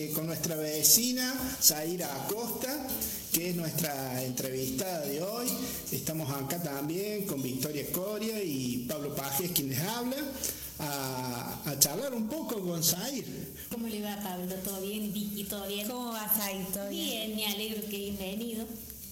Con nuestra vecina Zaira Acosta, que es nuestra entrevistada de hoy. Estamos acá también con Victoria Coria y Pablo Pajes, quien les habla, a charlar un poco con Zaira. ¿Cómo le va, Pablo? ¿Todo bien? Vicky, ¿todo bien? ¿Cómo va, Zaira? ¿Todo bien? Bien, me alegro que hayan venido.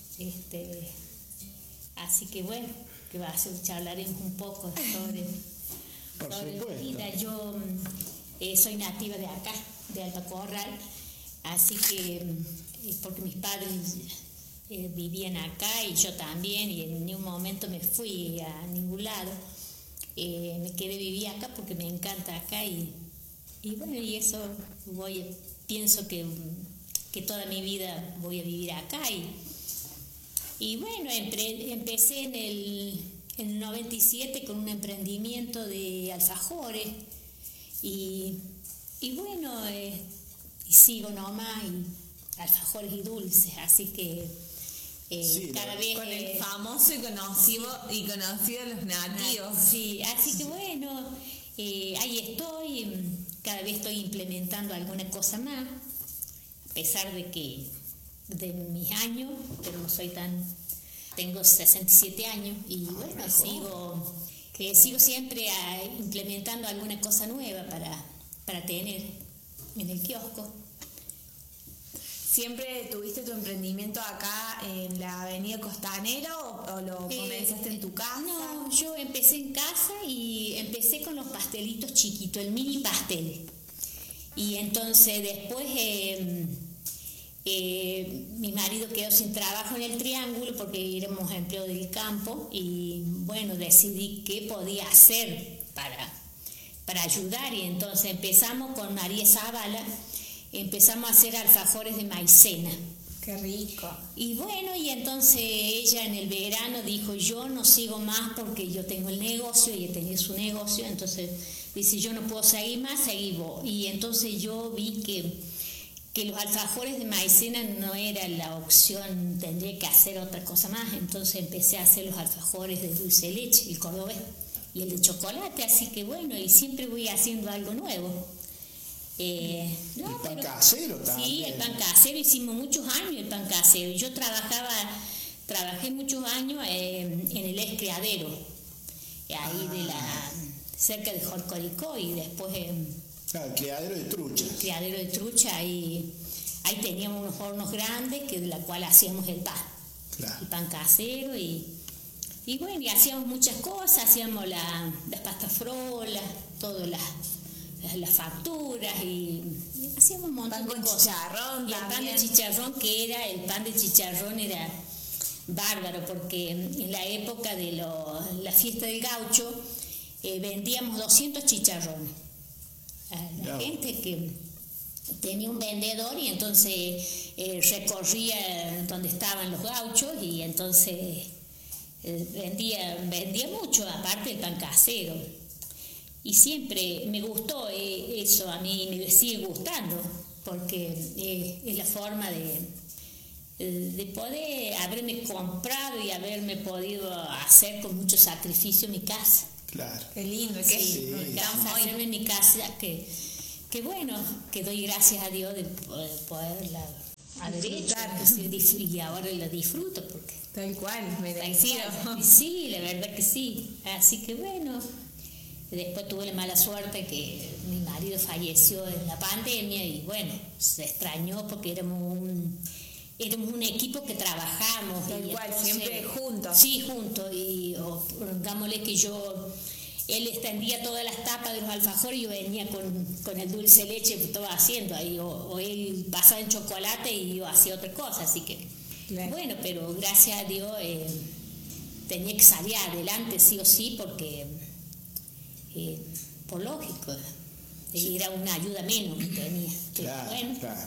Así que bueno, que charlaremos un poco sobre la vida. Yo soy nativa de acá, de Alto Corral, así que porque mis padres vivían acá y yo también, y en ningún momento me fui a ningún lado, me quedé vivir acá porque me encanta acá y bueno, y eso pienso que toda mi vida voy a vivir acá y bueno, empecé en el 97 con un emprendimiento de alfajores y bueno, y sigo nomás, y alfajores y dulces, así que cada vez... Con el famoso y conocido los nativos. Sí, así que bueno, ahí estoy, cada vez estoy implementando alguna cosa más, a pesar de mis años, pero no soy tengo 67 años y bueno, sigo siempre implementando alguna cosa nueva para tener en el kiosco. ¿Siempre tuviste tu emprendimiento acá en la Avenida Costanera o lo comenzaste en tu casa? No, yo empecé en casa y empecé con los pastelitos chiquitos, el mini pastel. Y entonces después mi marido quedó sin trabajo en el Triángulo porque éramos empleados del campo y bueno, decidí qué podía hacer para ayudar y entonces empezamos con María Zavala, empezamos a hacer alfajores de maicena. ¡Qué rico! Y bueno, y entonces ella en el verano dijo, yo no sigo más porque yo tengo el negocio, ella tenía su negocio, entonces dice, yo no puedo seguir más, seguí vos. Y entonces yo vi que los alfajores de maicena no era la opción, tendría que hacer otra cosa más, entonces empecé a hacer los alfajores de dulce de leche, el cordobés y el de chocolate, así que bueno, y siempre voy haciendo algo nuevo. ¿El pan casero también? Sí, el pan casero, hicimos muchos años el pan casero. Yo trabajé muchos años en el Criadero, ahí cerca de Jorcoricó, y después el criadero de trucha. El criadero de trucha, y ahí teníamos unos hornos grandes de la cual hacíamos el pan. Claro. El pan casero y bueno, y hacíamos muchas cosas, hacíamos las pastas frolas, todas las facturas y hacíamos un montón de cosas. Chicharrón, y el pan de chicharrón era bárbaro porque en la época de la fiesta del gaucho vendíamos 200 chicharrones. La gente que tenía un vendedor y entonces recorría donde estaban los gauchos y entonces vendía mucho, aparte del pan casero. Y siempre me gustó eso, a mí me sigue gustando, porque es la forma de poder haberme comprado y haberme podido hacer con mucho sacrificio mi casa. Claro. Qué lindo, sí. Hacerme en mi casa, que bueno, que doy gracias a Dios de poderla haber hecho, y ahora la disfruto porque... Tal cual, Sí, la verdad que sí. Así que bueno, después tuve la mala suerte que mi marido falleció en la pandemia y bueno, se extrañó porque éramos un equipo que trabajamos. Tal cual, siempre juntos. Sí, juntos. Y pongámosle que él extendía todas las tapas de los alfajores y yo venía con el dulce de leche, todo haciendo ahí, o él pasaba en chocolate y yo hacía otra cosa, así que claro. Bueno, pero gracias a Dios tenía que salir adelante sí o sí porque por lógico era una ayuda menos que tenía. Claro, bueno, claro.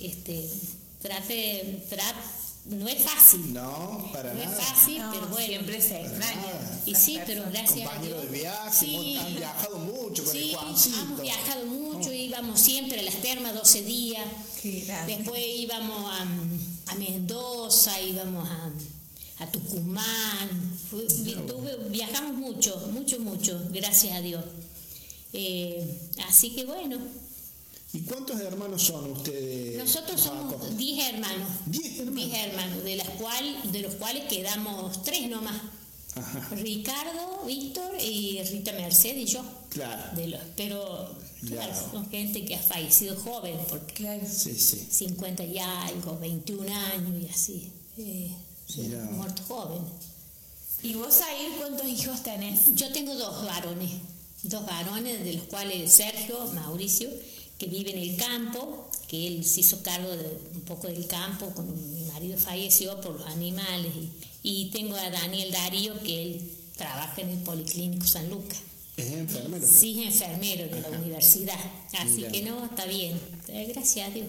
No es fácil. No, para nada. No es fácil, no, pero bueno. Siempre se extraña. Y sí, pero gracias a Dios. Compañeros de viaje, sí. Han viajado mucho con el Juancito. Hemos viajado mucho, íbamos siempre a las termas 12 días. Después íbamos a Mendoza, íbamos a Tucumán. Viajamos mucho, gracias a Dios. Así que bueno. ¿Y cuántos hermanos son ustedes? Nosotros somos 10 hermanos. 10 hermanos. 10 hermanos, de los cuales quedamos 3 nomás. Ajá. Ricardo, Víctor y Rita Mercedes y yo. Claro. Pero claro, son gente que ha fallecido joven, porque Claro. Sí. 50 y algo, 21 años y así. Muertos jóvenes. ¿Y vos, Zair, cuántos hijos tenés? Yo tengo 2 varones, de los cuales Sergio, Mauricio, que vive en el campo, que él se hizo cargo de un poco del campo, cuando mi marido falleció por los animales. Y tengo a Daniel Darío, que él trabaja en el Policlínico San Lucas. ¿Es enfermero? Sí, es enfermero de la universidad. Así Mira. que no, está bien. Gracias a Dios.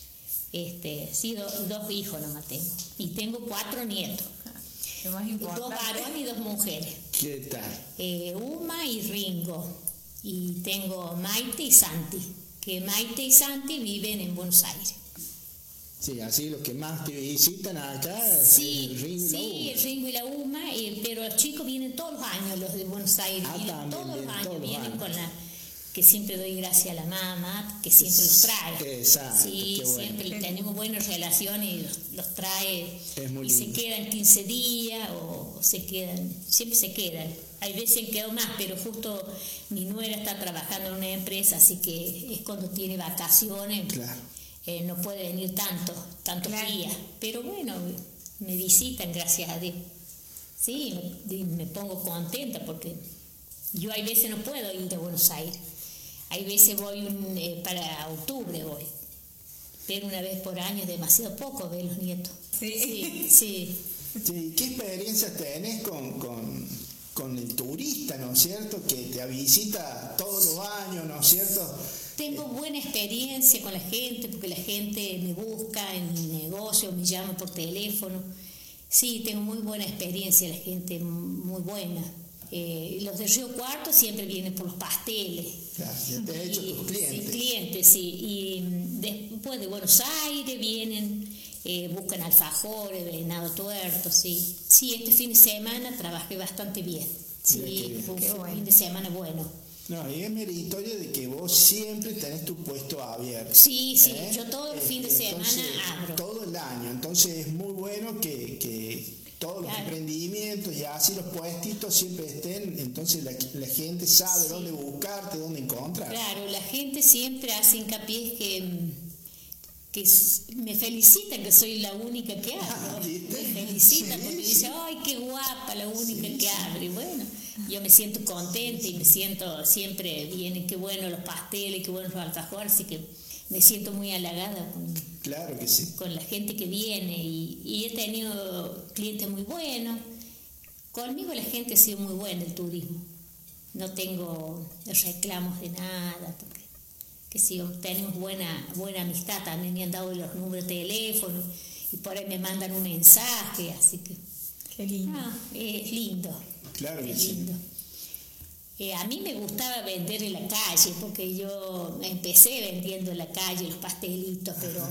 Sí, 2 hijos nomás tengo. Y tengo 4 nietos. Lo más 2 importante. varones y 2 mujeres. ¿Qué tal? Uma y Ringo. Y tengo Maite y Santi. Que Maite y Santi viven en Buenos Aires. Sí, así los que más te visitan acá Sí, es el Ringo y la Uma. el Ringo y la Uma, pero los chicos vienen todos los años, los de Buenos Aires. Ah, Y también todos los vienen años todos los vienen años. con que siempre doy gracias a la mamá, que siempre los trae. Exacto, Sí, qué bueno. siempre tenemos buenas relaciones y los trae. Es muy y se lindo. quedan 15 días o se quedan, siempre se quedan. Hay veces que quedo más, pero justo mi nuera está trabajando en una empresa, así que es cuando tiene vacaciones. Claro. No puede venir tantos Claro. días. Pero bueno, me visitan, gracias a Dios. Sí, me pongo contenta porque yo hay veces no puedo ir a Buenos Aires. Hay veces voy para octubre voy. Pero una vez por año es demasiado poco ver los nietos. Sí. Sí. Sí, ¿qué experiencia tenés con el turista, ¿no es cierto? Que te visita todos los años, ¿no es cierto? Tengo buena experiencia con la gente, porque la gente me busca en mi negocio, me llama por teléfono. Sí, tengo muy buena experiencia, la gente muy buena. Los de Río Cuarto siempre vienen por los pasteles. Claro, ya te he hecho tus clientes. Sí, clientes, sí. Y después de Buenos Aires vienen, buscan alfajores, venado tuerto, sí. Sí, este fin de semana trabajé bastante bien. Mira qué Sí, bien. fue un Qué bueno. fin de semana bueno. No, y es meritorio de que vos siempre tenés tu puesto abierto. Sí, yo todo el fin de Entonces, semana abro. todo el año. Entonces es muy bueno que todos los Claro. emprendimientos y así los puestitos siempre estén. Entonces la gente sabe Sí. dónde buscarte, dónde encontrar. Claro, la gente siempre hace hincapié que me felicitan que soy la única que abro. ¿Viste? Me felicitan Sí, porque sí. dicen, ¡ay, qué guapa la única que abre! Y bueno, yo me siento contenta y me siento, siempre vienen, qué bueno los pasteles, qué buenos los alfajores, así que me siento muy halagada Claro que sí. con la gente que viene y he tenido clientes muy buenos. Conmigo la gente ha sido muy buena, el turismo. No tengo reclamos de nada, porque que sí, tenemos buena amistad, también me han dado los números de teléfono y por ahí me mandan un mensaje, así que Qué lindo. es lindo. Claro que es sí. lindo. A mí me gustaba vender en la calle, porque yo empecé vendiendo en la calle los pastelitos, pero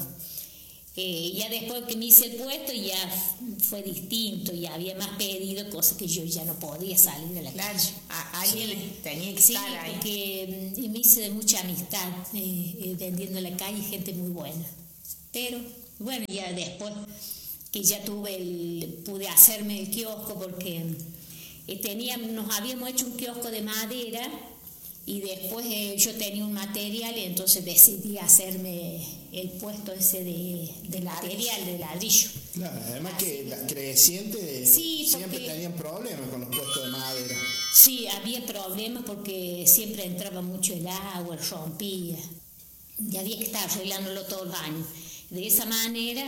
ya después que me hice el puesto ya fue distinto, ya había más pedido, cosas que yo ya no podía salir de la Claro, calle. alguien tenía que Sí, estar ahí. porque me hice de mucha amistad vendiendo en la calle, gente muy buena. Pero bueno, ya después que ya pude hacerme el kiosco, porque nos habíamos hecho un kiosco de madera y después yo tenía un material y entonces decidí hacerme el puesto ese de material, de ladrillo. Claro, además Así que las crecientes Sí, siempre porque- tenían problemas con los puestos de madera. Sí, había problemas porque siempre entraba mucho el agua, rompía. Y había que estar arreglándolo todos los años. De esa manera,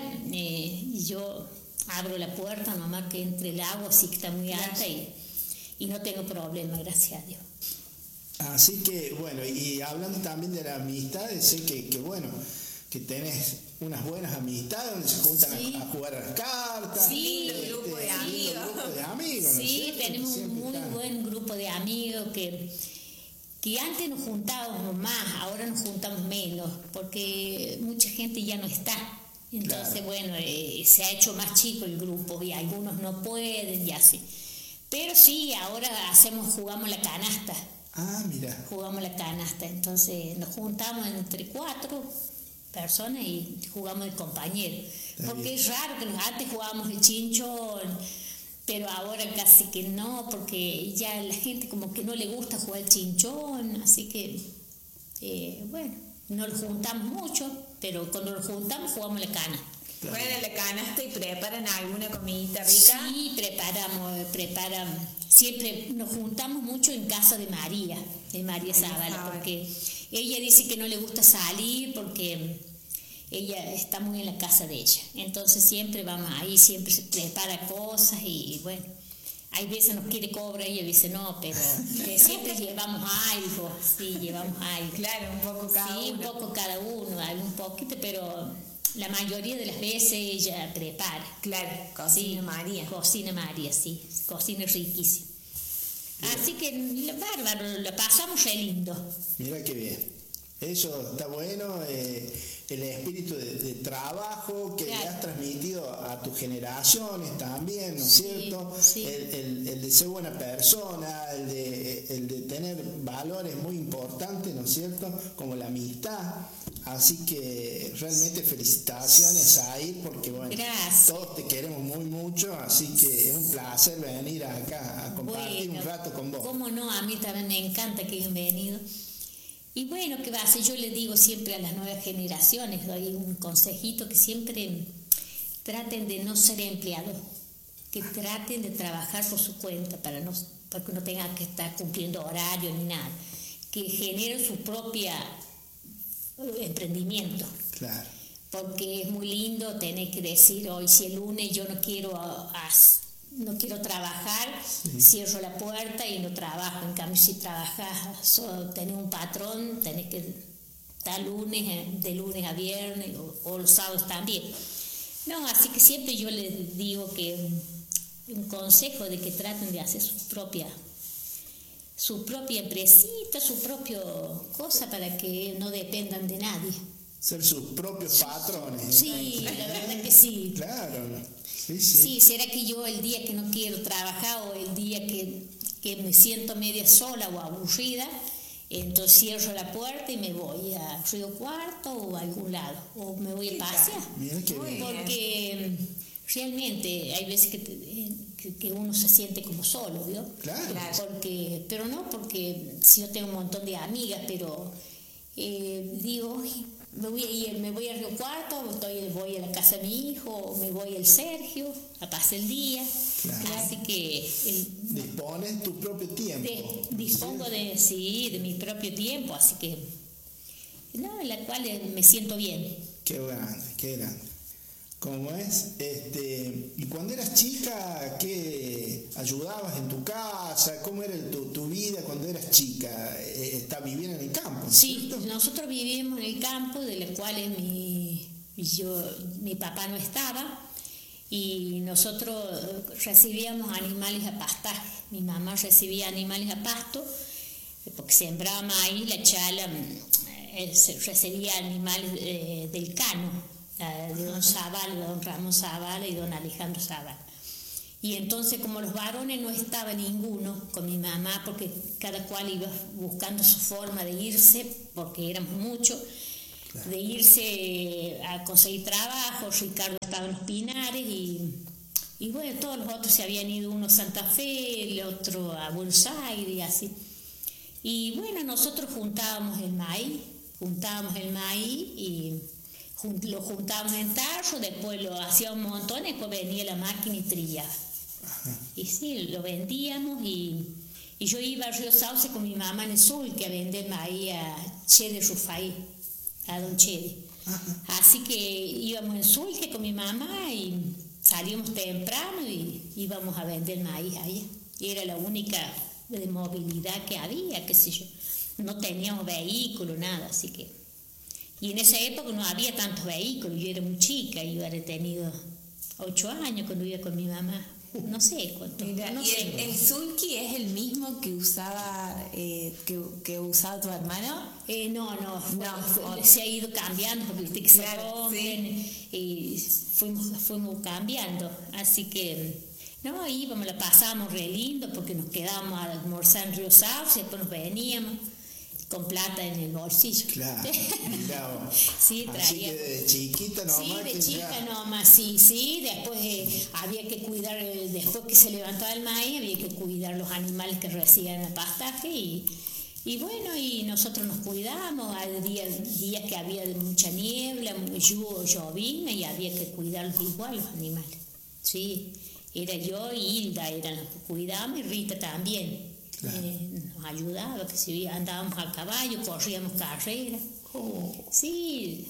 yo abro la puerta, nomás que entre el agua, sí que está muy alta y no tengo problema, gracias a Dios. Así que, bueno, y hablando también de la amistad, sé que bueno, que tenés unas buenas amistades donde se juntan Sí. a jugar a las cartas. Sí, lindo grupo de lindo amigos. grupo de amigos, ¿no es Sí, cierto? Que tenemos un siempre muy están. buen grupo de amigos que antes nos juntábamos más, ahora nos juntamos menos, porque mucha gente ya no está. Entonces, Claro. bueno, se ha hecho más chico el grupo y algunos no pueden y así. Pero sí, ahora jugamos la canasta. Ah, mira. Jugamos la canasta, entonces nos juntamos entre 4 personas y jugamos de compañero. Porque es raro que antes jugábamos el chinchón, pero ahora casi que no, porque ya la gente como que no le gusta jugar el chinchón, así que bueno, no lo juntamos mucho, pero cuando lo juntamos jugamos la canasta. Claro. Bueno, la canasta, ¿y preparan alguna comidita rica? Sí, preparan. Siempre nos juntamos mucho en casa de María Zavala, porque ella dice que no le gusta salir porque ella está muy en la casa de ella. Entonces siempre vamos ahí, siempre se prepara cosas y bueno, hay veces nos quiere cobrar y ella dice no, pero siempre llevamos algo, sí, llevamos algo. Claro, un poco cada uno. Sí, un poco cada uno, un poquito, pero la mayoría de las veces ella prepara. Claro, cocina María. Cocina María, sí, cocina riquísimo. Bien. Así que bárbaro, lo pasamos re lindo. Mira qué bien. Eso está bueno, el espíritu de trabajo que le has transmitido a tus generaciones también, ¿no es cierto? Sí. El de ser buena persona, el de tener valores muy importantes, ¿no es cierto? Como la amistad. Así que realmente felicitaciones a ir porque bueno, gracias. Todos te queremos muy mucho, así que es un placer venir acá a compartir un rato con vos. Cómo no, a mí también me encanta que hayan venido. Y bueno, ¿qué va a hacer? Yo le digo siempre a las nuevas generaciones, doy un consejito, que siempre traten de no ser empleados, que traten de trabajar por su cuenta porque no tengan que estar cumpliendo horario ni nada, que generen su propia emprendimiento. Claro. Porque es muy lindo tener que decir hoy si el lunes yo no quiero trabajar, cierro la puerta y no trabajo. En cambio, si trabajas, tenés un patrón, tenés que estar de lunes a viernes o los sábados también. No, así que siempre yo les digo que un consejo de que traten de hacer su propia empresita, su propia cosa para que no dependan de nadie. Ser sus propios patrones. Sí, la verdad que sí. Claro. Sí, será que yo el día que no quiero trabajar o el día que me siento media sola o aburrida, entonces cierro la puerta y me voy a Río Cuarto o a algún lado, o me voy a pasear. Mira qué bien. Porque realmente hay veces que uno se siente como solo, ¿vio? Claro. Pero no porque si yo tengo un montón de amigas, pero digo, me voy a Río Cuarto, voy a la casa de mi hijo, me voy al Sergio a pasar el día. Claro. Así que dispones tu propio tiempo. Dispongo de mi propio tiempo, así que en la cual me siento bien. Qué grande. ¿Cómo es? Y cuando eras chica, ¿qué ayudabas en tu casa? ¿Cómo era tu vida cuando eras chica? ¿Vivían en el campo? Sí, ¿cierto? Nosotros vivíamos en el campo, de los cuales mi papá no estaba, y nosotros recibíamos animales a pastar. Mi mamá recibía animales a pasto, porque sembraba maíz, la chala recibía animales del cano, de don Zavala, don Ramón Zavala y don Alejandro Zavala. Y entonces, como los varones no estaba ninguno con mi mamá, porque cada cual iba buscando su forma de irse, porque éramos muchos, claro, de irse a conseguir trabajo. Ricardo estaba en los Pinares y bueno, todos los otros se habían ido, uno a Santa Fe, el otro a Buenos Aires y así. Y bueno, nosotros juntábamos el maíz y lo juntábamos en tarro, después lo hacíamos un montón, después venía la máquina y trillaba. Y sí, lo vendíamos y yo iba a Río Sauce con mi mamá en el Sulque a vender maíz a Chede Rufai, a don Chede. Así que íbamos en Sulque con mi mamá y salíamos temprano y íbamos a vender maíz allá. Y era la única de movilidad que había, qué sé yo. No teníamos vehículo, nada, así que... Y en esa época no había tantos vehículos, yo era muy chica, yo había tenido 8 años cuando iba con mi mamá, no sé cuánto. Mira, no ¿y sé. el sulky es el mismo que usaba que usaba tu hermano? No, se ha ido cambiando porque viste que se rompen, sí, y fuimos cambiando, así que No, íbamos, la pasábamos re lindo porque nos quedábamos a almorzar en Río Sauce, después nos veníamos con plata en el bolsillo. Claro, mirá. Sí, traía. Así que de chiquita nomás. Sí, de chica nomás, sí. Después había que cuidar, después que se levantaba el maíz, había que cuidar los animales que recibían el pastaje y bueno, y nosotros nos cuidábamos. Había días que había mucha niebla, llovina y había que cuidarlos igual los animales. Sí, era yo y Hilda eran los que cuidábamos y Rita también. Claro. Nos ayudaba, que si andábamos a caballo, corríamos carreras. Oh, sí,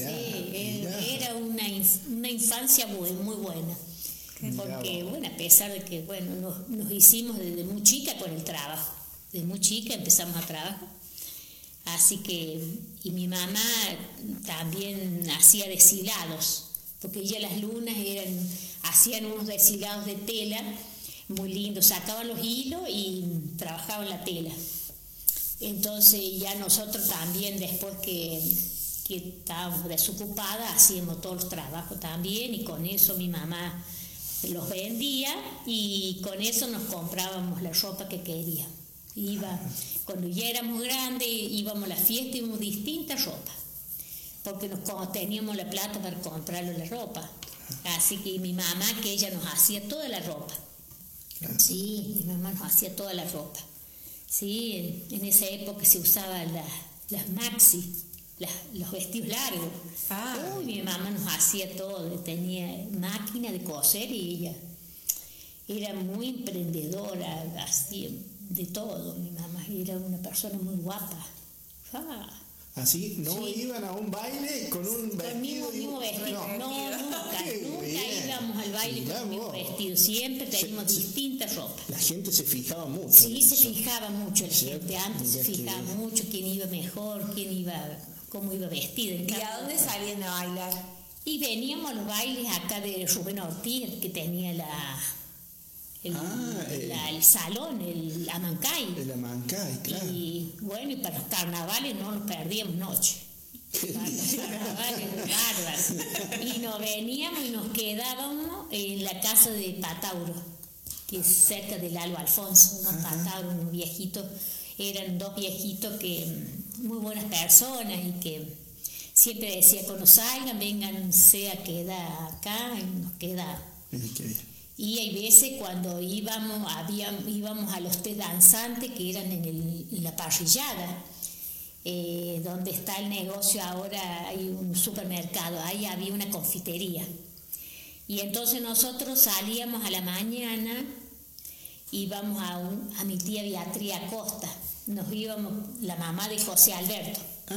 era una infancia muy buena. Porque, bueno, a pesar de que, bueno, nos hicimos desde muy chica con el trabajo. Desde muy chica empezamos a trabajar. Así que, y mi mamá también hacía deshilados, porque ella las lunas hacían unos deshilados de tela muy lindos, sacaban los hilos y trabajaban la tela. Entonces ya nosotros también, después que estábamos desocupadas, hacíamos todos los trabajos también, y con eso mi mamá los vendía y con eso nos comprábamos la ropa que queríamos. Cuando ya éramos grandes íbamos a la fiesta y íbamos distinta ropa, porque teníamos la plata para comprarle la ropa. Así que mi mamá, que ella nos hacía toda la ropa. Sí, mi mamá nos hacía toda la ropa. Sí, en esa época se usaban las maxi, los vestidos largos. Mi mamá nos hacía todo, tenía máquina de coser y ella era muy emprendedora, así de todo. Mi mamá era una persona muy guapa. ¿Así? ¿No iban a un baile con un vestido? Con el mismo vestido. No, nunca íbamos al baile con el mismo vestido. Siempre teníamos distintas ropas. La gente se fijaba mucho. Sí, se fijaba mucho la gente. Antes se fijaba mucho quién iba mejor, cómo iba vestido. ¿Y a dónde salían a bailar? Y veníamos a los bailes acá de Rubén Ortiz, que tenía el salón, el Amancay. El Amancay, claro. Y bueno, y para los carnavales no nos perdíamos noche. Para los carnavales bárbaros. Y nos veníamos y nos quedábamos en la casa de Patauro, que es cerca del Alba Alfonso. Patauro, unos viejitos, eran dos viejitos que muy buenas personas y que siempre decía, cuando salgan, vénganse a quedar acá, y nos quedamos. Y hay veces cuando íbamos a los té danzantes que eran en la parrillada, donde está el negocio ahora, hay un supermercado, ahí había una confitería. Y entonces nosotros salíamos a la mañana, íbamos a mi tía Beatriz Acosta, nos íbamos, la mamá de José Alberto.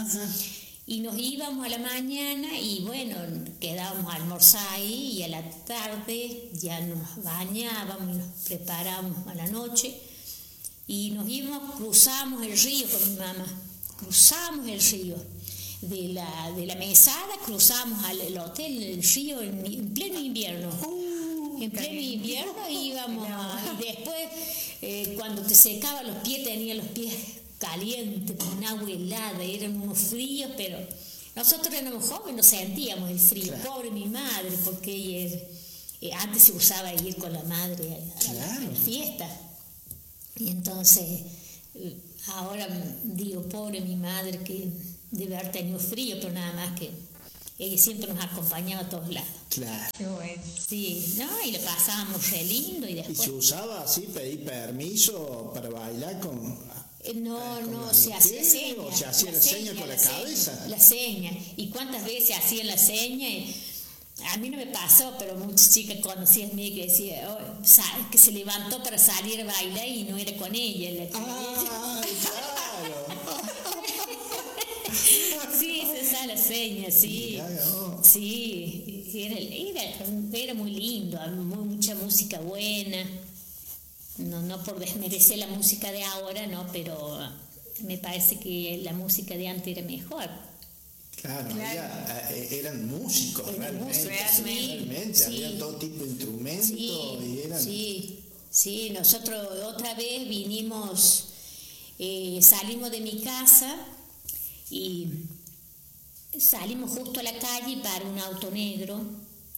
Y nos íbamos a la mañana y bueno, quedábamos a almorzar ahí, y a la tarde ya nos bañábamos y nos preparábamos a la noche y nos íbamos, cruzamos el río con mi mamá, cruzamos el río de la mesada, cruzamos al hotel del río en pleno invierno. En pleno invierno íbamos y después cuando te secaba los pies, tenía los pies caliente, con agua helada, eran unos fríos, pero nosotros éramos jóvenes, no sentíamos el frío. Claro. Pobre mi madre, porque ella antes se usaba ir con la madre a la fiesta. Y entonces, ahora digo, pobre mi madre, que debe haber tenido frío, pero nada más que ella siempre nos acompañaba a todos lados. Claro. Qué bueno. Sí, ¿no? Y le pasábamos re lindo. ¿Y se usaba así, pedir permiso para bailar con...? No, se hacía seña. ¿O se hacía la seña con la cabeza? La seña. ¿Y cuántas veces hacían la seña? A mí no me pasó, pero muchas chicas conocidas mías que decían que se levantó para salir a bailar y no era con ella. Claro. Sí, esa es la seña, sí. Sí, era muy lindo, mucha música buena. No por desmerecer la música de ahora, no, pero me parece que la música de antes era mejor. Claro. Eran músicos, realmente. Sí. Había todo tipo de instrumentos. Sí, nosotros otra vez vinimos, salimos de mi casa y salimos justo a la calle para un auto negro.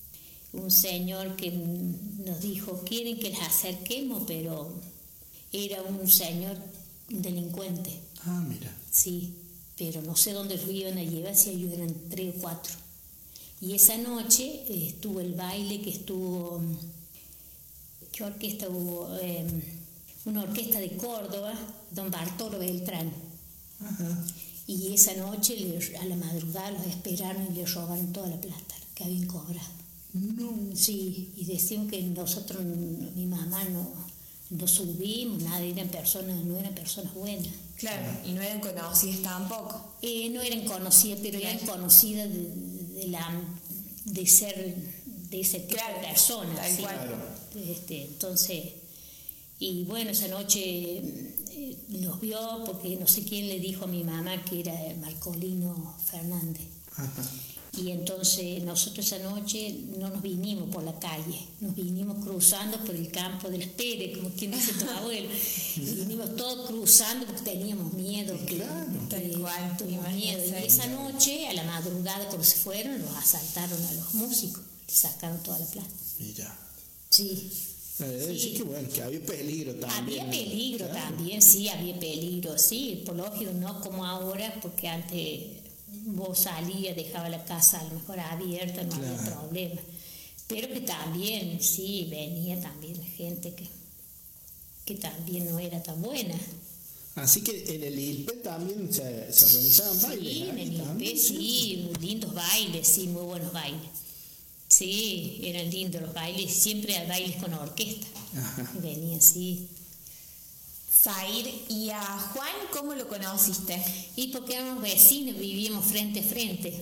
un señor que nos dijo, quieren que les acerquemos, pero era un señor delincuente. Ah, mira. Sí, pero no sé dónde los iban a llevar, si ellos eran 3 o 4. Y esa noche estuvo el baile que estuvo, ¿qué orquesta hubo? Una orquesta de Córdoba, don Bartolo Beltrán. Ajá. Y esa noche a la madrugada los esperaron y les robaron toda la plata que habían cobrado. No. Sí, y decían que nosotros, mi mamá no subimos, nada, no eran personas buenas. Claro, y no eran conocidas tampoco. No eran conocidas, pero eran conocidas de ser de ese tipo de personas. Tal ¿sí? cual. Entonces, y bueno, esa noche los vio porque no sé quién le dijo a mi mamá que era Marcolino Fernández. Ajá. Y entonces nosotros esa noche no nos vinimos por la calle, nos vinimos cruzando por el campo de las Pérez, como quien dice tu abuelo. Y vinimos todos cruzando porque teníamos miedo. Tuvimos miedo. Y esa noche, a la madrugada, cuando se fueron, los asaltaron a los músicos, les sacaron toda la plata. Mira. Sí. Sí, que bueno, que había peligro también. Había peligro también, sí, había peligro, sí, por lógico, no como ahora, porque antes vos salías, dejabas la casa a lo mejor abierta, no había problema. Pero que también, sí, venía también gente que también no era tan buena. Así que en el ILPE también se organizaban bailes. Sí, en el ILPE, sí, lindos bailes, sí, muy buenos bailes. Sí, eran lindos los bailes, siempre hay bailes con orquesta. Ajá. Venían, sí. Zair, ¿y a Juan cómo lo conociste? Y porque éramos vecinos, vivíamos frente a frente.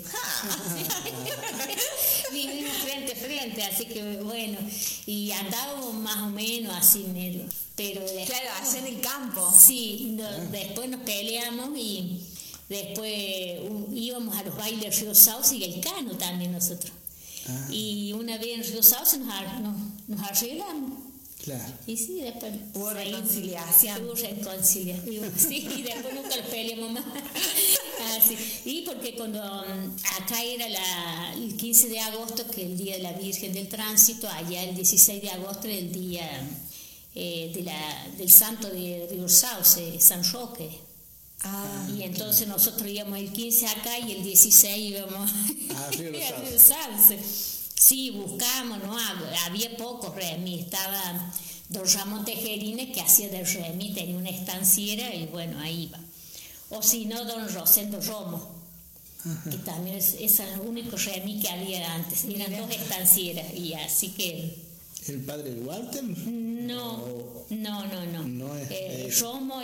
Vivimos frente a frente, así que bueno, y andábamos más o menos así medio. Pero después, claro, allá en el campo. Sí, después nos peleamos y después íbamos a los bailes Río Sauce y el Cano también nosotros. Ah. Y una vez en Río Sauce nos arreglamos. Claro. Y sí, después hubo reconciliación. Hubo reconciliación, sí, y después nunca los peleamos más. Así. Y porque cuando acá era el 15 de agosto, que es el Día de la Virgen del Tránsito, allá el 16 de agosto era el día del santo de Río Sauce, San Roque. Ah, y entonces nosotros íbamos el 15 acá y el 16 íbamos a Río Sauce. Sí, buscamos, ¿no? Había pocos remis, estaba don Ramón Tejerina que hacía de remis, tenía una estanciera y bueno, ahí iba. O si no, don Rosendo Romo, que también es el único remis que había antes, eran 2 estancieras y así que... ¿El padre de Walter? No. No es Romo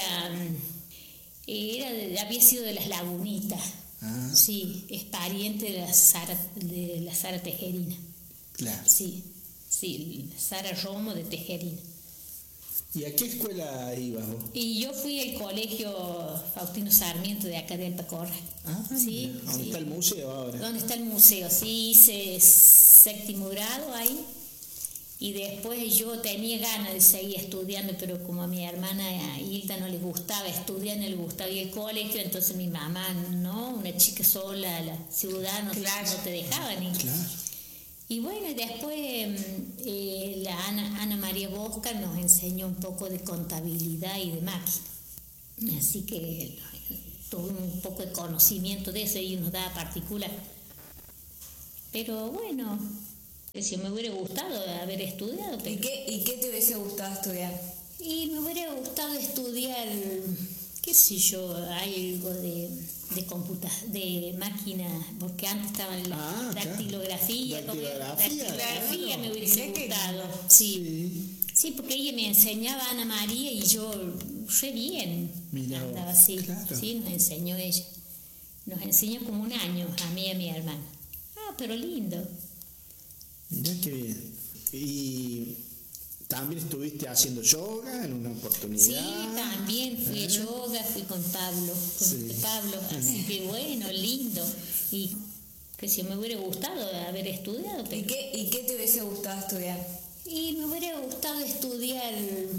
había sido de las Lagunitas. Ah. Sí, es pariente de la Sara Tejerina. Claro. Sí, Sara Romo de Tejerina. ¿Y a qué escuela ibas vos? Y yo fui al colegio Faustino Sarmiento de acá de Alpacorra. Ah, sí. ¿Dónde está el museo ahora? ¿Dónde está el museo? Sí, hice 7º grado ahí. Y después yo tenía ganas de seguir estudiando, pero como a mi hermana Hilda no le gustaba estudiar, no le gustaba ir al colegio, entonces mi mamá, no, una chica sola, la ciudad no te dejaba ni. Claro. Y bueno, después la Ana María Bosca nos enseñó un poco de contabilidad y de máquina. Así que tuve un poco de conocimiento de eso y nos daba particular. Pero bueno... Si me hubiera gustado haber estudiado. Pero... ¿Y qué te hubiese gustado estudiar? Y me hubiera gustado estudiar, qué sé yo, algo de máquina, porque antes estaba en la dactilografía. Dactilografía me hubiese gustado. Sí, porque ella me enseñaba a Ana María y yo re bien. Mirá, andaba así. Claro. Sí, nos enseñó ella. Nos enseñó como 1 año, a mí y a mi hermana. Pero lindo. Mirá qué bien. ¿Y también estuviste haciendo yoga en una oportunidad? Sí, también fui a yoga, fui con Pablo, así que bueno, lindo. Y que si me hubiera gustado haber estudiado. Pero... ¿Y qué te hubiese gustado estudiar? Y me hubiera gustado estudiar,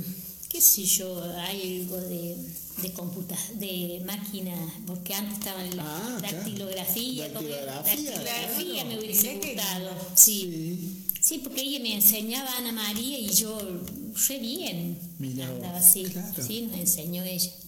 qué sé yo, algo de de máquina, porque antes estaba en la dactilografía, dactilografía me hubiese gustado. Sí, porque ella me enseñaba a Ana María y yo re bien andaba así, sí, nos enseñó ella.